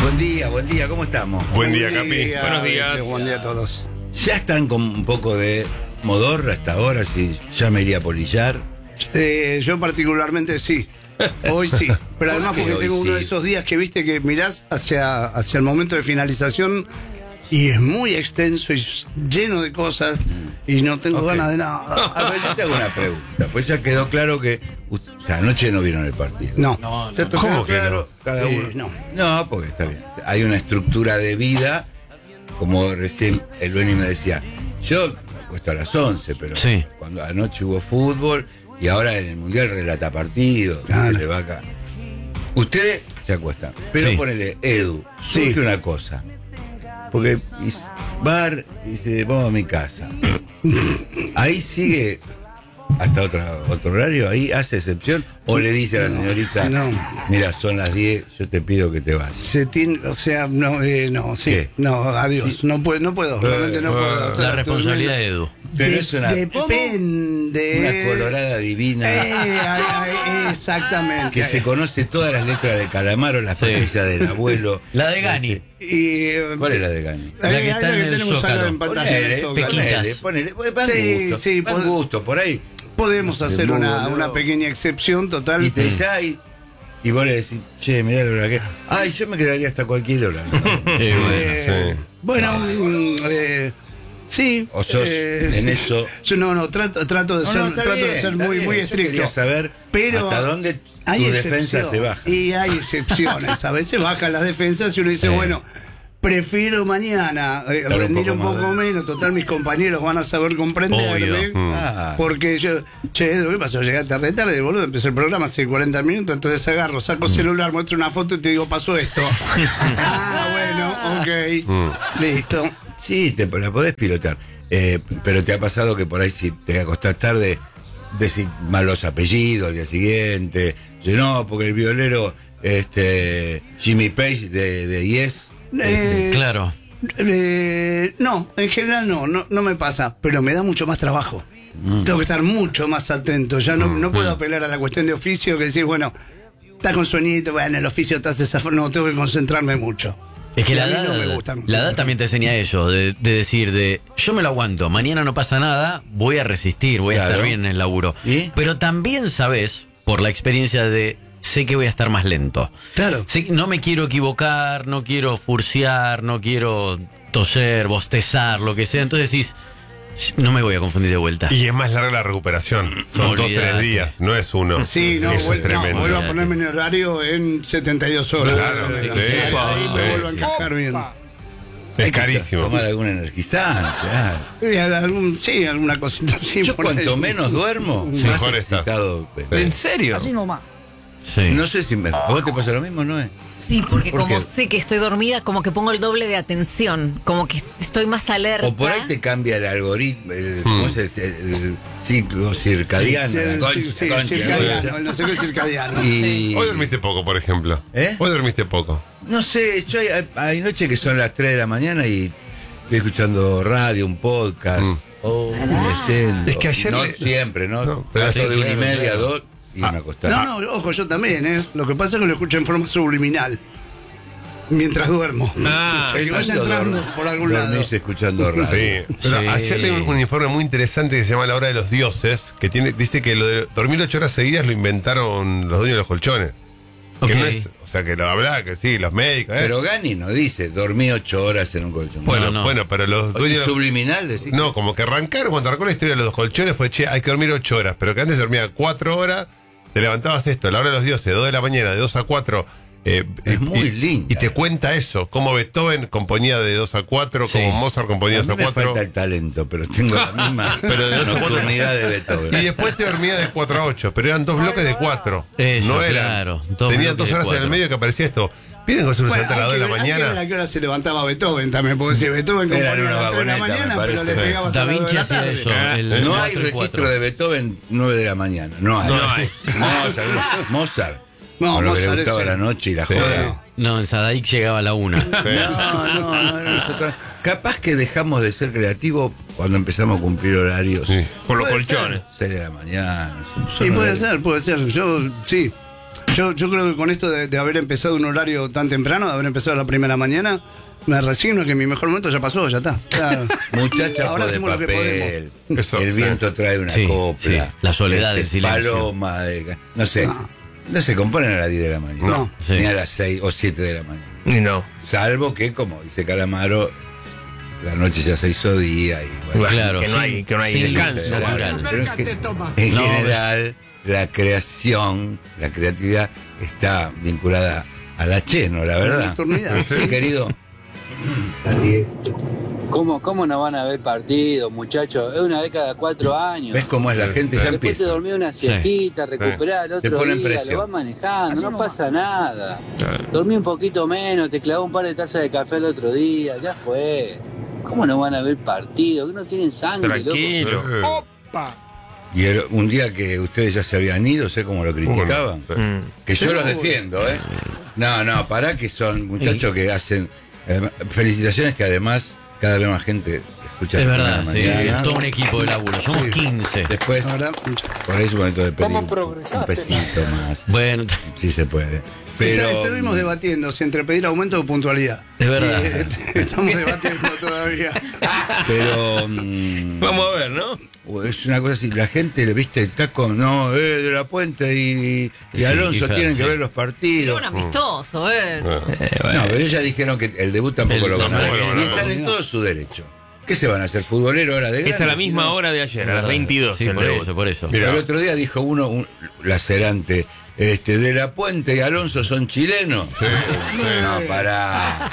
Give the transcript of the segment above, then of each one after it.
Buen día, ¿cómo estamos? Buen día, Capi. Buenos días. Buen día a todos. ¿Ya están con un poco de modorra hasta ahora? Si ya me iría a polillar. Yo particularmente sí. Hoy sí. Pero además porque hoy tengo uno de sí? esos días que viste que mirás hacia el momento de finalización y es muy extenso y lleno de cosas y no tengo ganas de nada. A ver, yo te hago una pregunta. Pues ya quedó claro que... O sea, anoche no vieron el partido. No. ¿Ya te ¿Cómo quedó que claro? Cada uno. no. No, porque está bien. Hay una estructura de vida, como recién el Beni me decía. Yo me acuesto a las 11, pero Sí. cuando anoche hubo fútbol y ahora en el Mundial relata partidos. Claro. Le va acá. Ustedes se acuestan. Pero Sí. ponele, Edu, Sí. surge una cosa. Porque Bar dice, vamos a mi casa. Ahí sigue hasta otro horario, ahí hace excepción, o le dice a la señorita, no. mira, son las 10, yo te pido que te vayas. Se tiene, o sea, no, sí. ¿Qué? No, adiós. Sí. No puedo, realmente no puedo. La responsabilidad de Edu. Pero es una Depende. colorada divina Exactamente. que se conoce todas las letras de Calamaro, las pastillas del abuelo. La de Gani. Y, ¿Cuál es la de Gani? La que está en el tenemos acá Zócalo. en pantalla en el Zócalo. Pequitas. Ponele, Sí, van gusto, por ahí. Podemos hacer Muy una boludo. pequeña excepción total. Y te dice, ay, y vos le decís, che, mirá la hora que. Ay, yo me quedaría hasta cualquier hora. Bueno, sí. O sos en eso. Yo no, trato de ser muy Yo estricto. quería saber Pero hasta dónde hay tu defensa excepción. se baja. Y hay excepciones. A veces bajan las defensas y uno dice, Sí. bueno, prefiero mañana rendir un poco menos. Total, mis compañeros van a saber comprenderme. Obvio. Ah, Porque yo, che, Edu, ¿qué pasó? Llegaste re tarde, boludo. Empecé el programa hace 40 minutos, entonces agarro, saco celular, muestro una foto y te digo, pasó esto. Bueno, ok. Listo. sí, la podés pilotar. Pero te ha pasado que por ahí, si te acostás tarde, decís malos apellidos al día siguiente. Yo no, porque el violero, Jimmy Page de Yes. Claro. No, en general no me pasa, pero me da mucho más trabajo. Tengo que estar mucho más atento. Ya no puedo apelar a la cuestión de oficio, que decir, bueno, estás con sueñito, bueno, el oficio te hace esa forma. No, tengo que concentrarme mucho. Es que Y la a mí edad, no me gusta la edad también te enseña eso, de decir, yo me lo aguanto, mañana no pasa nada, voy a resistir, voy a Claro. estar bien en el laburo. ¿Y? Pero también sabes, por la experiencia sé que voy a estar más lento. Claro. No me quiero equivocar, no quiero furciar, no quiero toser, bostezar, lo que sea. Entonces decís, no me voy a confundir de vuelta. Y es más larga la recuperación. Son 2 o 3 Olvídate. días, no es uno. Sí, no, eso es no, tremendo. vuelvo a ponerme en horario en 72 horas. Claro, más o menos. sí, Ahí me sí, vuelvo a sí. encajar bien. Es carísimo. Tomar algún energizante. Y alguna cosita así. Yo por ahí. cuanto menos duermo, más Mejor estás. excitado. ¿En serio? Sí. No sé si ¿a vos te pasa lo mismo, no es? Sí, porque ¿Por como qué? sé que estoy dormida, como que pongo el doble de atención, como que estoy más alerta. O por ahí te cambia el algoritmo, ¿cómo es el ciclo circadiano? Sí, la concha, sí, la concha, circadiano, el no sé qué es circadiano. Y Hoy dormiste poco, por ejemplo. ¿Eh? Hoy dormiste poco. no sé, yo hay noches que son las 3 de la mañana y estoy escuchando radio, un podcast, leyendo. Es que ayer no le- siempre, ¿no? No, pero Trato de ayer- 1:30, claro. 2 y me acostar. No, ojo, yo también, ¿eh? Lo que pasa es que lo escucho en forma subliminal. Mientras duermo. Ah, que vaya entrando por algún lado. Dormís escuchando radio. Sí. Pero Sí. ayer leí un informe muy interesante que se llama La Hora de los Dioses, que dice que lo de dormir 8 horas seguidas lo inventaron los dueños de los colchones. Ok. Que no es, o sea, que lo hablaba, que sí, los médicos. Pero Gani no dice, dormí 8 horas en un colchón. bueno, no. bueno, pero los Oye, dueños. subliminal, decís. No, como que arrancaron, cuando arrancó la historia de los colchones fue, che, hay que dormir 8 horas, pero que antes se dormía 4 horas, te levantabas esto, la hora de los dioses, de 2 de la mañana, de 2 a 4. Es muy linda. Y te cuenta eso, cómo Beethoven componía de 2 a 4, Sí. como Mozart componía A de mí 2 a me 4. falta el talento, pero tengo la misma Pero de 2 a 4. nocturnidad de Beethoven. Y después te dormía de 4 a 8, pero eran 2 bloques de 4. Eso, no eran. claro, 2 Tenían bloques 2 de horas en 4. el medio que aparecía esto. Piden que se Bueno, a las 2 de la hay que ver mañana. a qué hora se levantaba Beethoven también, porque si Beethoven Era componía una a las 3 de la vagoneta, me mañana, pero le parece. pegaba hasta Da las 2 de Vinci la hacía tarde. eso. No hay 4 y 4. registro de Beethoven 9 de la mañana. No hay. No hay. Mozart. No, Con lo que le Mozart gustaba ese. la noche y la Sí. joda. No, en Sadaic llegaba a la 1. No, es otra- Capaz que dejamos de ser creativos cuando empezamos a cumplir horarios. Sí. Por los Puede colchones. 6 de la mañana. Sí, puede ser. Yo, sí. Yo creo que con esto de haber empezado un horario tan temprano, de haber empezado a la primera mañana, me resigno que mi mejor momento ya pasó, ya está. Ya- Muchacha Ahora de hacemos lo que papel. Eso, El viento trae una Sí, copla. sí. La soledad del silencio. Paloma. No sé. No se componen a las 10 de la mañana. No. Sí. Ni a las 6 o 7 de la mañana. Y no. Salvo que, como dice Calamaro, la noche ya se hizo día y bueno. Bueno, Claro, que no sin- hay, que no hay sin descanso. luz Pero natural. en No, general, la creación, la creatividad está vinculada a la cheno, la verdad. nocturnidad. Sí, querido. ¿Cómo no van a ver partidos, muchachos? Es una vez cada 4 años. ¿Ves cómo es la gente? Ya Después te empieza. dormís una siestita, recuperás el Te otro ponen día, presión. lo vas manejando, no pasa nada. Dormí un poquito menos, te clavó un par de tazas de café el otro día, ya fue. ¿Cómo no van a ver partidos? Que no tienen sangre, loco. Tranquilo. Y un día que ustedes ya se habían ido, sé cómo lo criticaban. Mm. Que yo los defiendo, ¿eh? No, pará que son muchachos que hacen... felicitaciones que además cada vez más gente escucha. Es la verdad, sí, mañana. es todo un equipo de laburo. Somos 15. Después, La verdad, por ahí es un momento de pedir un pesito más. Bueno, Sí se puede. Pero estuvimos debatiendo si entre pedir aumento o puntualidad. es verdad. Estamos debatiendo todavía. pero Vamos a ver, ¿no? es una cosa así, la gente, viste, está con, no, de la Puente y Sí, Alonso hija, tienen que sí. ver los Era partidos. un amistoso, No, pero ellos ya dijeron que el debut tampoco El- lo van a ver. bueno, Y están en todo su derecho. ¿Qué se van a hacer? ¿Futbolero ahora de Es a grande? la Si misma no- hora de ayer, a las 22. Sí, el por debut. eso, por eso. Mira. El otro día dijo uno, lacerante, de la Puente y Alonso son chilenos. No, pará.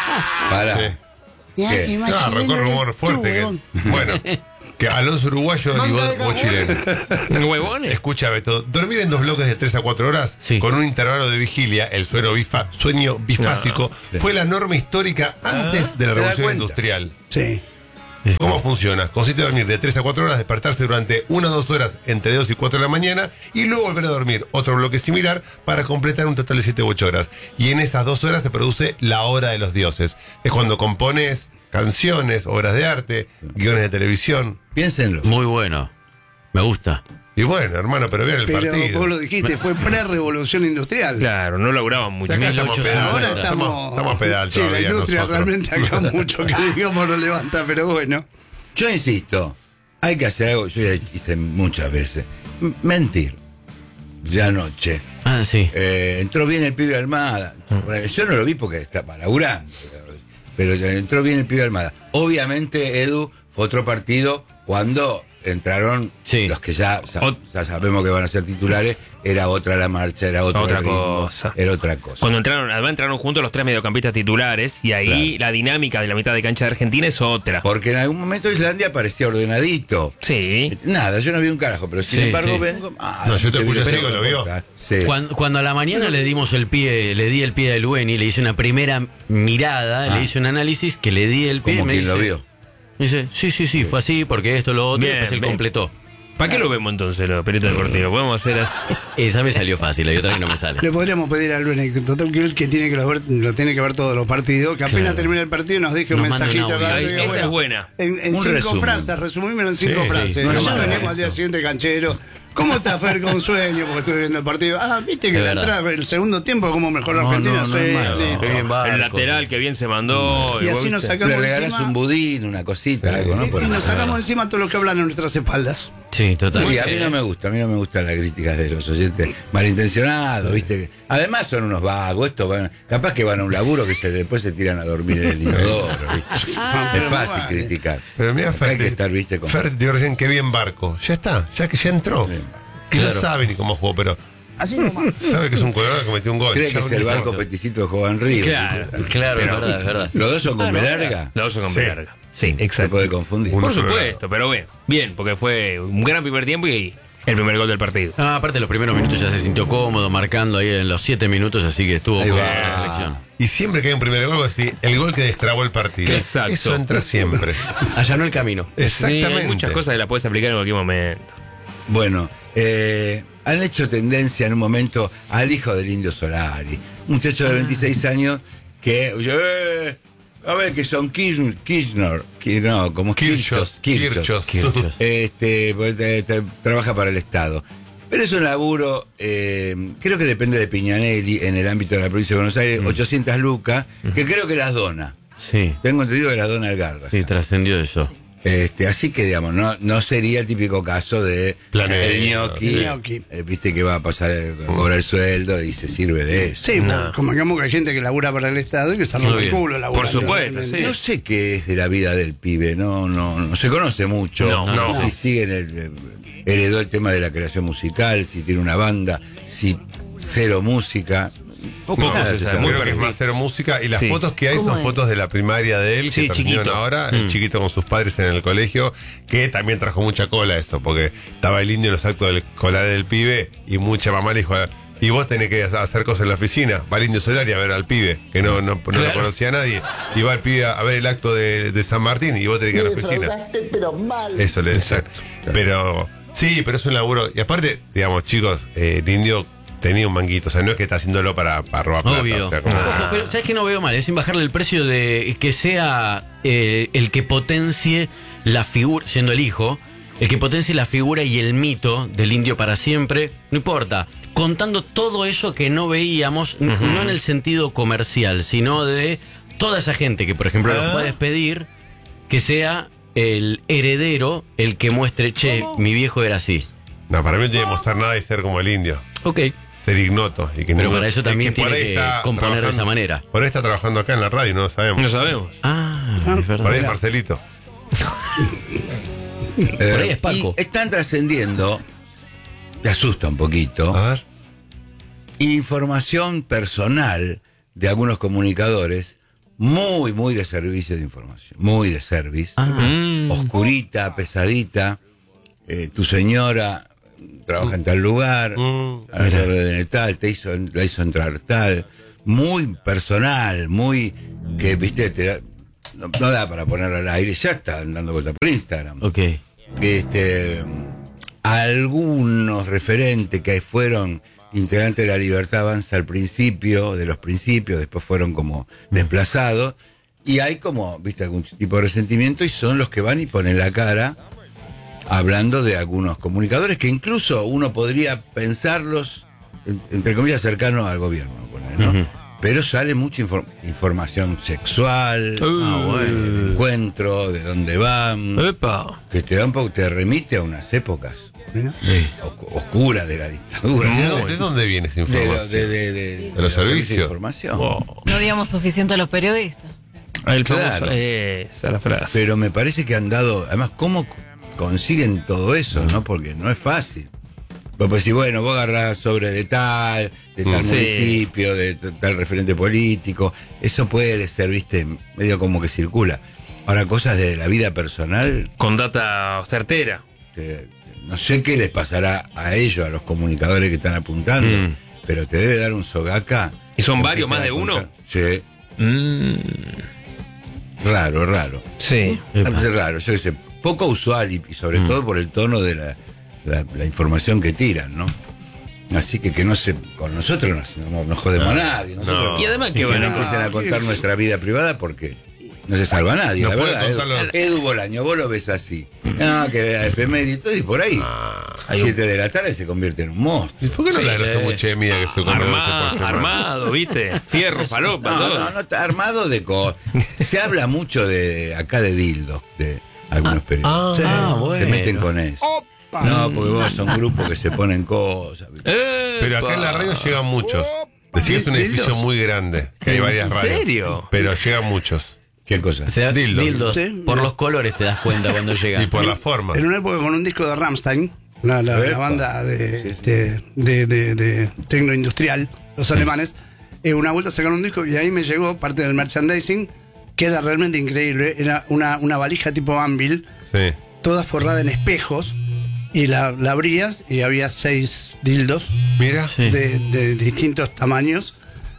Pará. ¿Qué? Ah, arrancó rumor fuerte que. Bueno, que Alonso uruguayo y vos chileno. ¿Huevones? Escucha, Beto, dormir en 2 bloques de 3 a 4 horas Sí. con un intervalo de vigilia, el sueño bifásico, fue la norma histórica antes de la ¿te das revolución cuenta? industrial. Sí. ¿Cómo funciona? Consiste en dormir de 3 a 4 horas, despertarse durante 1 o 2 horas entre 2 y 4 de la mañana y luego volver a dormir otro bloque similar para completar un total de 7 u 8 horas. Y en esas 2 horas se produce la hora de los dioses. Es cuando compones canciones, obras de arte, guiones de televisión. Piénsenlo. Muy bueno. Me gusta. Y bueno, hermano, pero vean el Pero partido. vos lo dijiste, fue pre-revolución industrial. Claro, no laburaban O mucho. sea, acá estamos 1850. pedal, Ahora estamos pedal Sí, la todavía industria nosotros. realmente acá mucho que digamos no levanta, pero bueno. Yo insisto, hay que hacer algo, yo ya hice muchas veces. Mentir. Ya anoche. Ah, sí. Entró bien el pibe Almada. Yo no lo vi porque estaba laburando. Pero entró bien el pibe Almada. Obviamente, Edu, fue otro partido cuando entraron Sí. los que ya sabemos que van a ser titulares. Era otra la marcha, era otro Otra el ritmo, cosa. era otra cosa. Cuando además entraron juntos los 3 mediocampistas titulares y ahí la dinámica de la mitad de cancha de Argentina es otra. Porque en algún momento Islandia parecía ordenadito. Sí. Nada, yo no vi un carajo, pero sin Sí, embargo sí. vengo. No, yo te vi escucho los así, chicos, lo vio. Sí. Cuando a la mañana le di el pie a Lueni, le hice una primera mirada, le hice un análisis que le di el pie. Como y me quien dice, lo vio. me dice, sí, fue así, porque esto, lo otro, y Bien, después él bien. completó. ¿Para qué lo vemos entonces, los peritos deportivos? Podemos hacer así. Esa me salió fácil, hay otra que no me sale. Le podríamos pedir a Luis que tiene que lo tiene que ver todos los partidos, que apenas Claro. termine el partido nos deje un Nos manda un mensajito. audio. acá, Ahí, diga, esa es buena. En Un 5 resumen. frases, resumímelo en 5 Sí, frases. sí. Nosotros No, venimos al día siguiente canchero. ¿Cómo está Fer con sueño? Porque estuve viendo el partido. Ah, viste que Es la verdad. entrada, el segundo tiempo, cómo mejor la No, Argentina. no, Sí, es malo. listo. Qué bien barco. El lateral que bien se mandó. Y vos así nos viste. sacamos Le regalás encima. un budín, una cosita, algo, ¿no? Y nos sacamos encima todos los que hablan a nuestras espaldas. Sí, total. Sí, a mí no me gustan las críticas de los oyentes malintencionados, ¿viste? Además son unos vagos, capaz que van a un laburo que después se tiran a dormir en el inodoro, ¿viste? Es fácil criticar. Pero mira, Acá hay que estar, ¿viste? Con... Fer te dijo recién que bien barco. Ya está, ya que ya entró. Y no Claro. sabe ni cómo jugó, pero. Sabe que es un colorado que metió un gol. Cree Ya que es el un- barco peticito de Juan Río. Claro, Claro, es verdad, es verdad. Los dos son con B larga. Los dos son con Sí. B larga. Sí, Se exacto. puede confundir. Uno Por solo supuesto, pero bueno, bien, porque fue un gran primer tiempo y el primer gol del partido. Ah, aparte los primeros minutos ya se sintió cómodo marcando ahí en los 7 minutos, así que estuvo Ahí buena va. la selección. Y siempre que hay un primer gol, así, el gol que destrabó el partido. Exacto. Eso entra siempre. Allanó el camino. Sí, Exactamente. hay muchas cosas que las puedes aplicar en cualquier momento. Bueno, han hecho tendencia en un momento al hijo del Indio Solari, un muchacho de 26 años que, a ver, que son Kirchner, no, como Kirchhoff. Kirchhoff. Pues, trabaja para el Estado. Pero es un laburo, creo que depende de Piñanelli en el ámbito de la provincia de Buenos Aires, 800 lucas, que creo que las dona. Sí. Tengo entendido que las dona el Garda. Sí, trascendió eso. Así que, digamos, no sería el típico caso de Planeta, el ñoqui, viste que va a pasar a cobrar el sueldo y se sirve de eso. Sí, como digamos que hay gente que labura para el Estado y que se rompe el bien. culo laburando. Por supuesto, realmente. sí. No sé qué es de la vida del pibe, no se conoce mucho. No. Si sigue heredó el tema de la creación musical, si tiene una banda, si cero música. Poco Poco nada se se sabe. sabe. Creo que es más cero música. Y las Sí. fotos que hay ¿Cómo son es? fotos de la primaria de él, Sí, que terminaron chiquito. ahora, el chiquito con sus padres en el colegio, que también trajo mucha cola eso, porque estaba el indio en los actos del escolar del pibe y mucha mamá le dijo, y vos tenés que hacer cosas en la oficina. Va el indio Solari a ver al pibe, que no lo conocía a nadie, y va el pibe a ver el acto de San Martín y vos tenés que ir a la oficina. Eso le decía. Pero sí, pero es un laburo. Y aparte, digamos, chicos, el indio tenía un manguito, o sea, no es que está haciéndolo para robar plata. Obvio. O sea, como- Ojo, pero ¿sabes qué no veo mal? Es sin bajarle el precio de que sea el que potencie la figura, siendo el hijo, el que potencie la figura y el mito del indio para siempre. No importa. Contando todo eso que no veíamos, no en el sentido comercial, sino de toda esa gente que, por ejemplo, lo fue a despedir, que sea el heredero el que muestre, che, mi viejo era así. No, para mí no tiene que mostrar nada y ser como el indio. Ok. Ser ignoto. Y que Pero ninguno- para eso y también por tiene ahí que está componer de trabajando- esa manera. Por ahí está trabajando acá en la radio, no lo sabemos. No sabemos. Ah, es verdad. Por ahí es Marcelito. Por ahí es Paco. Y están trascendiendo, te asusta un poquito, A ver. información personal de algunos comunicadores muy de servicio de información, muy de service, oscurita, pesadita, tu señora trabaja en tal lugar, a las órdenes de tal, la hizo entrar tal, muy personal, muy que viste, no da para ponerlo al aire, ya están dando vuelta por Instagram. Ok. Algunos referentes que fueron integrantes de la Libertad Avanza al principio, de los principios, después fueron como desplazados, y hay como, viste, algún tipo de resentimiento, y son los que van y ponen la cara hablando de algunos comunicadores que incluso uno podría pensarlos, entre comillas, cercanos al gobierno, ¿no? Pero sale mucha información sexual, de encuentro, de dónde van, Epa. que te da un poco, te remite a unas épocas oscuras de la dictadura. ¿no? ¿De dónde viene esa información? De los servicios. de información. No digamos suficiente a los periodistas. El famoso. Claro. Esa es la frase. Pero me parece que han dado, además, ¿cómo consiguen todo eso? ¿No? Porque no es fácil. Pues si bueno, vos agarrás sobre de tal Sí. municipio, de tal referente político, eso puede ser, viste, medio como que circula. Ahora, cosas de la vida personal, Con data certera. no sé qué les pasará a ellos, a los comunicadores que están apuntando, pero te debe dar un sogaca. ¿Y son Que varios, empiezan más a de uno? contar. Sí, raro. Sí. Es raro, yo qué sé, poco usual y sobre todo por el tono de la información que tiran, ¿no? Así que no se, con nosotros no jodemos a nadie. Nosotros Y además que no van a- empiecen a contar nuestra vida privada porque no se salva a nadie, No la puede verdad. contarlo. Edu Bolaño, vos lo ves así. No, que era efeméride y todo, y por ahí, a 7 de la tarde se convierte en un monstruo. ¿Y por qué no le la mucha mía que se come 12 por semana? Armado, ¿viste? Fierro, falopa, todo. No, está armado de cosas. Se habla mucho de acá de dildos, de algunos periodistas. Se meten con eso. No, porque vos son grupos que se ponen cosas. Pero acá en la radio llegan muchos. Decís que es un edificio muy grande, que hay varias ¿En radios. serio? Pero llegan muchos. ¿Qué cosa? Se da- Dildos. dildos. Sí. Por los colores te das cuenta cuando llega. Y por la forma. En una época con un disco de Rammstein, la Epa. banda de tecnoindustrial, los alemanes, una vuelta sacaron un disco y ahí me llegó parte del merchandising, que era realmente increíble. Era una valija tipo Anvil, Sí. toda forrada en espejos, y la abrías y había 6 dildos Mira. Sí. de distintos tamaños.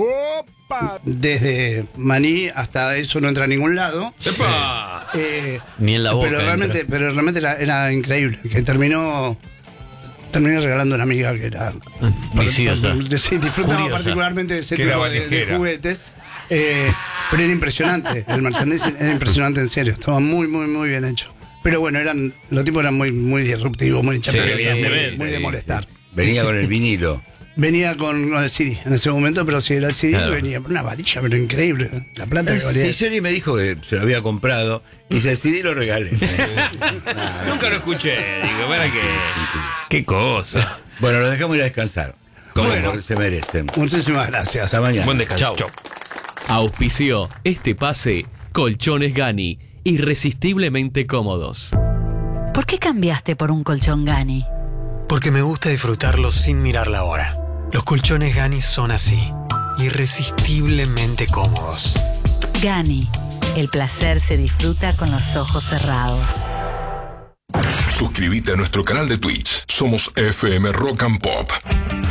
Desde maní hasta eso no entra a ningún lado. ¡Epa! Ni en la boca. Pero realmente era increíble. Que terminé regalando a una amiga que era Viciosa. Sí, disfrutaba Curiosa. particularmente de ese Que era tipo de valijera. juguetes. Pero era impresionante. El merchandising era impresionante, en serio. Estaba muy bien hecho. Pero bueno, los tipos eran muy disruptivos, muy hinchapelotas, evidentemente. muy de Sí, molestar. Venía con el vinilo. Venía con el CD en ese momento, pero si era el CD, Claro. venía una varilla, pero increíble. La plata que valía. Sí, Sony me dijo que se lo había comprado y si el CD lo regalé. Nunca lo escuché, digo, ¿para qué? Qué cosa. Bueno, los dejamos ir a descansar. Como Bueno. se merecen. Muchísimas gracias. Hasta mañana. Buen descanso. Chau. Auspició este pase Colchones Gani, irresistiblemente cómodos. ¿Por qué cambiaste por un colchón Gani? Porque me gusta disfrutarlo sin mirar la hora. Los colchones Gani son así, irresistiblemente cómodos. Gani, el placer se disfruta con los ojos cerrados. Suscríbete a nuestro canal de Twitch. Somos FM Rock and Pop.